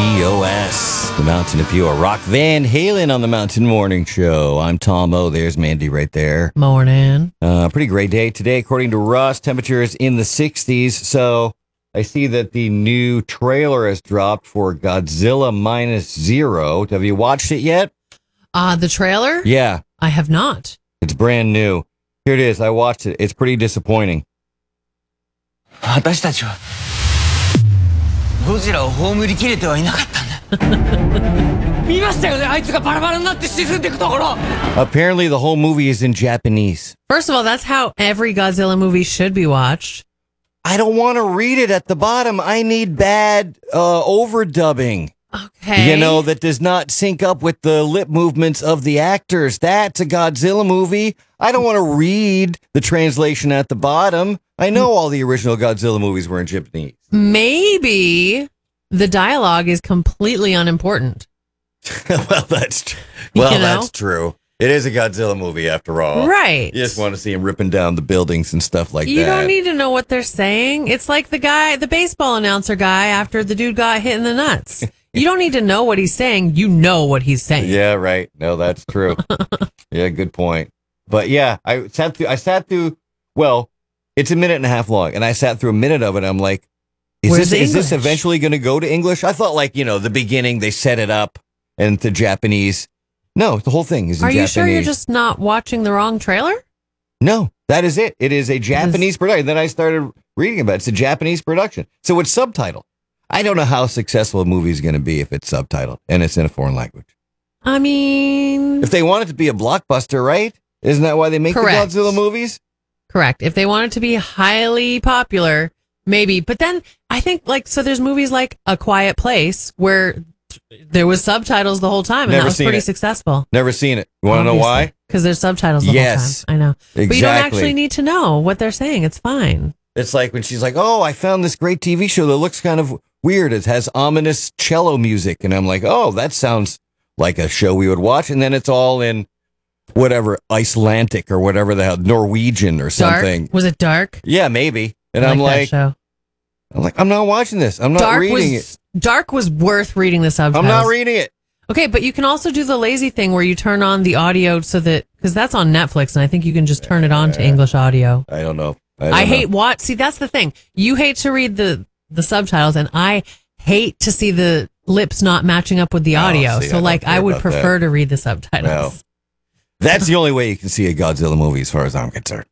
WTOS, the Mountain of Pure. Rock Van Halen on the Mountain Morning Show. I'm Tom O. There's Mandy right there. Morning. Pretty great day today. According to Russ, temperatures in the 60s. So I see that the new trailer has dropped for Godzilla Minus Zero. Have you watched it yet? The trailer? Yeah. I have not. It's brand new. Here it is. I watched it. It's pretty disappointing. 私たちはゴジラを葬りきれてはいなかったんだ見ましたよねあいつがバラバラになって沈んでいくところ Apparently the whole movie is in Japanese. First of all, that's how every Godzilla movie should be watched. I don't want to read it at the bottom. I need bad overdubbing. Okay. You know, that does not sync up with the lip movements of the actors. That's a Godzilla movie. I don't want to read the translation at the bottom. I know all the original Godzilla movies were in Japanese. Maybe the dialogue is completely unimportant. Well, that's true. It is a Godzilla movie after all. Right. You just want to see him ripping down the buildings and stuff like that. You don't need to know what they're saying. It's like the baseball announcer guy after the dude got hit in the nuts. You don't need to know what he's saying. You know what he's saying. Yeah, right. No, that's true. Yeah, good point. But yeah, I sat through, well, it's a minute and a half long, and I sat through a minute of it. I'm like, is this eventually going to go to English? I thought, like, the beginning, they set it up and the Japanese. No, the whole thing is in Japanese. Are you sure you're just not watching the wrong trailer? No, that is it. It is a Japanese production. Then I started reading about it. It's a Japanese production. So it's subtitled. I don't know how successful a movie is going to be if it's subtitled and it's in a foreign language. I mean, if they want it to be a blockbuster, right? Isn't that why they make correct. the Godzilla movies? Correct. If they want it to be highly popular, maybe. But then I think so there's movies like A Quiet Place where there was subtitles the whole time and that was pretty successful. Never seen it. You want to know why? Because there's subtitles the whole time. I know. Exactly. But you don't actually need to know what they're saying. It's fine. It's like when she's like, oh, I found this great TV show that looks kind of weird. It has ominous cello music. And I'm like, oh, that sounds like a show we would watch. And then it's all in whatever, Icelandic or whatever the hell, Norwegian or something. Dark? Was it dark? Yeah, maybe. And I'm like, I'm not watching this. I'm not reading it. Dark was worth reading the subtitles. I'm not reading it. Okay, but you can also do the lazy thing where you turn on the audio because that's on Netflix, and I think you can just turn it on to English audio. I don't know. I hate see, that's the thing. You hate to read the subtitles, and I hate to see the lips not matching up with the audio. So I would prefer to read the subtitles. Well, that's the only way you can see a Godzilla movie as far as I'm concerned.